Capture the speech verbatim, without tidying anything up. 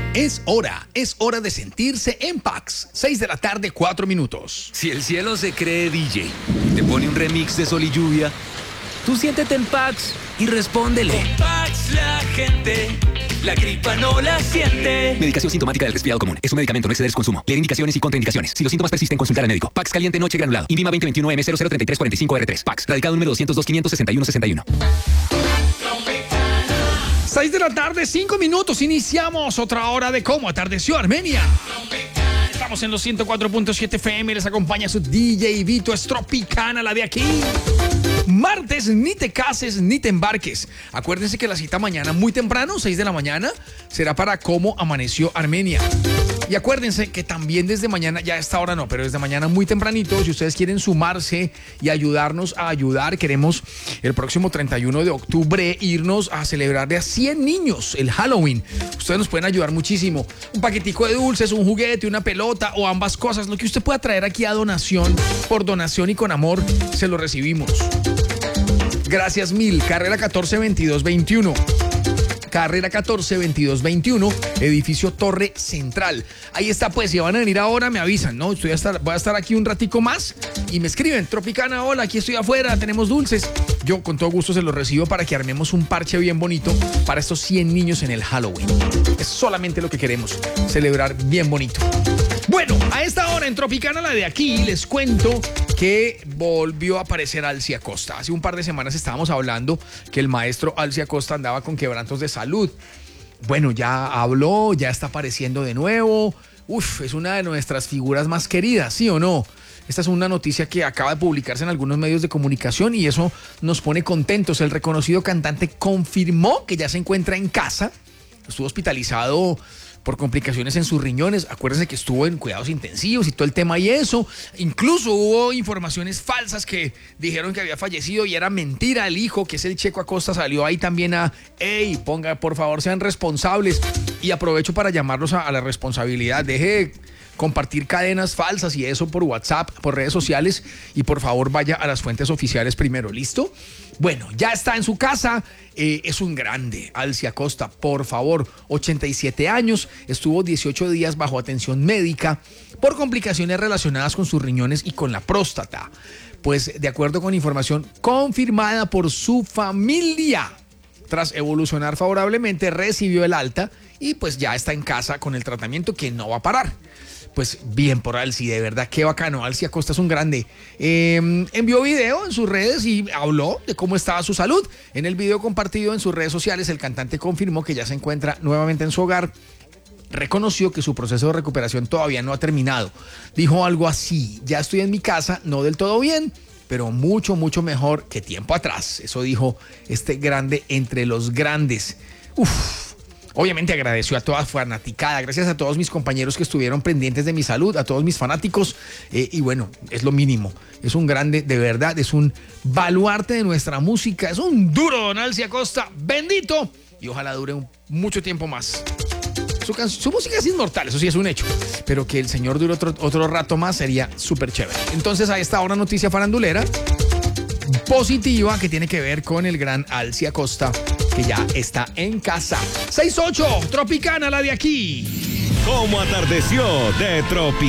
Es hora, es hora de sentirse en Pax. seis de la tarde, cuatro minutos. Si el cielo se cree D J, te pone un remix de Sol y Lluvia, tú siéntete en Pax y respóndele. Con Pax la gente, la gripa no la siente. Medicación sintomática del resfriado común. Es un medicamento, no exceder su consumo. Leer indicaciones y contraindicaciones. Si los síntomas persisten, consultar al médico. Pax caliente noche granulado. INVIMA veinte veintiuno M cero cero tres tres cuatro cinco R tres. Pax. Radicado número doscientos dos, quinientos sesenta y uno, sesenta y uno. seis de la tarde, cinco minutos. Iniciamos otra hora de Cómo Atardeció Armenia. Estamos en los ciento cuatro punto siete F M. Les acompaña su D J Vito. Es Tropicana, la de aquí. Martes, ni te cases ni te embarques. Acuérdense que la cita mañana muy temprano, seis de la mañana, será para Cómo Amaneció Armenia. Y acuérdense que también desde mañana, ya a esta hora no, pero desde mañana muy tempranito, si ustedes quieren sumarse y ayudarnos a ayudar, queremos el próximo treinta y uno de octubre irnos a celebrarle a cien niños el Halloween. Ustedes nos pueden ayudar muchísimo. Un paquetico de dulces, un juguete, una pelota o ambas cosas. Lo que usted pueda traer aquí a donación, por donación y con amor, se lo recibimos. Gracias mil. Carrera catorce veintidós veintiuno. Carrera catorce veintidós veintiuno, edificio Torre Central. Ahí está, pues, si van a venir ahora, me avisan, ¿no? Estoy a estar, voy a estar aquí un ratico más y me escriben, Tropicana, hola, aquí estoy afuera, tenemos dulces. Yo con todo gusto se los recibo para que armemos un parche bien bonito para estos cien niños en el Halloween. Es solamente lo que queremos, celebrar bien bonito. Bueno, a esta hora en Tropicana, la de aquí, les cuento que volvió a aparecer Alci Acosta. Hace un par de semanas estábamos hablando que el maestro Alci Acosta andaba con quebrantos de salud. Bueno, ya habló, ya está apareciendo de nuevo. Uf, es una de nuestras figuras más queridas, ¿sí o no? Esta es una noticia que acaba de publicarse en algunos medios de comunicación y eso nos pone contentos. El reconocido cantante confirmó que ya se encuentra en casa. Estuvo hospitalizado por complicaciones en sus riñones. Acuérdense que estuvo en cuidados intensivos y todo el tema y eso. Incluso hubo informaciones falsas que dijeron que había fallecido y era mentira. El hijo, que es el Checo Acosta, salió ahí también a, hey, ponga, por favor, sean responsables. Y aprovecho para llamarlos a, a la responsabilidad. Deje de compartir cadenas falsas y eso por WhatsApp, por redes sociales, y por favor vaya a las fuentes oficiales primero, ¿listo? Bueno, ya está en su casa, eh, es un grande, Alci Acosta, por favor, ochenta y siete años, estuvo dieciocho días bajo atención médica por complicaciones relacionadas con sus riñones y con la próstata. Pues de acuerdo con información confirmada por su familia, tras evolucionar favorablemente, recibió el alta y pues ya está en casa con el tratamiento que no va a parar. Pues bien por Alci, de verdad, qué bacano. Alci Acosta es un grande. Eh, envió video en sus redes y habló de cómo estaba su salud. En el video compartido en sus redes sociales, el cantante confirmó que ya se encuentra nuevamente en su hogar. Reconoció que su proceso de recuperación todavía no ha terminado. Dijo algo así: ya estoy en mi casa, no del todo bien, pero mucho, mucho mejor que tiempo atrás. Eso dijo este grande entre los grandes. Uf. Obviamente agradeció a toda fanaticada, gracias a todos mis compañeros que estuvieron pendientes de mi salud, a todos mis fanáticos, eh, y bueno, es lo mínimo. Es un grande, de verdad, es un baluarte de nuestra música, es un duro don Alci Acosta, bendito, y ojalá dure un, mucho tiempo más. Su, su música es inmortal, eso sí es un hecho, pero que el señor dure otro, otro rato más sería súper chévere. Entonces, a esta hora, noticia farandulera positiva que tiene que ver con el gran Alci Acosta, que ya está en casa. seis ocho, Tropicana, la de aquí. Cómo Atardeció de Tropicana.